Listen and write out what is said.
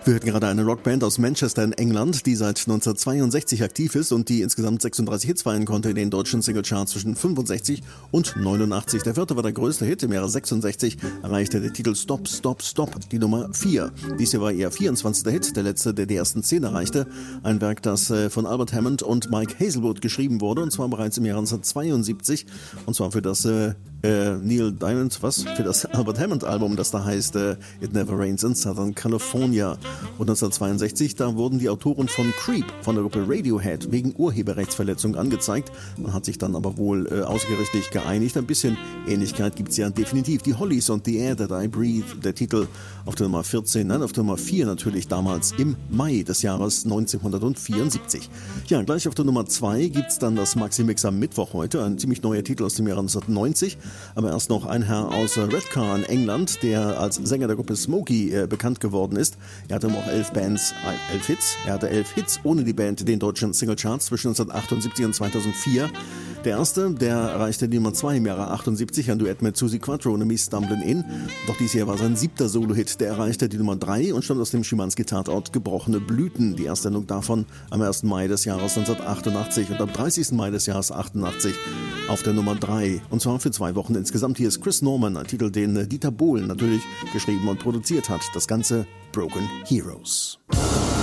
Wir hörten gerade eine Rockband aus Manchester in England, die seit 1962 aktiv ist und die insgesamt 36 Hits feiern konnte in den deutschen Singlecharts zwischen 65 und 89. Der vierte war der größte Hit. Im Jahre 66 erreichte der Titel Stop, Stop, Stop die Nummer 4. Dies hier war ihr 24. Hit, der letzte, der die ersten 10 erreichte. Ein Werk, das von Albert Hammond und Mike Hazelwood geschrieben wurde, und zwar bereits im Jahre 1972, und zwar für das Neil Diamond, für das Albert Hammond Album, das da heißt It Never Rains in Southern California. Und 1962, da wurden die Autoren von Creep von der Gruppe Radiohead wegen Urheberrechtsverletzung angezeigt. Man hat sich dann aber wohl außergerichtlich geeinigt. Ein bisschen Ähnlichkeit gibt es ja definitiv. Die Hollies und The Air That I Breathe, der Titel auf der Nummer 14, nein, auf der Nummer 4 natürlich damals im Mai des Jahres 1974. Ja, gleich auf der Nummer 2 gibt es dann das Maxi-Mix am Mittwoch heute, ein ziemlich neuer Titel aus dem Jahre 1990. Aber erst noch ein Herr aus Redcar in England, der als Sänger der Gruppe Smokey bekannt geworden ist. Er hatte auch 11 Hits. Er hatte 11 Hits ohne die Band in den deutschen Singlecharts zwischen 1978 und 2004. Der erste, der erreichte die Nummer 2 im Jahre 78, ein Duett mit Suzi Quatro und Me Stumblin' In. Doch dies hier war sein 7. Solo-Hit. Der erreichte die Nummer 3 und stammt aus dem Schimanski-Tatort Gebrochene Blüten. Die Erstsendung davon am 1. Mai des Jahres 1988 und am 30. Mai des Jahres 88 auf der Nummer 3. Und zwar für 2 Wochen insgesamt. Hier ist Chris Norman, ein Titel, den Dieter Bohlen natürlich geschrieben und produziert hat. Das Ganze Broken Heroes.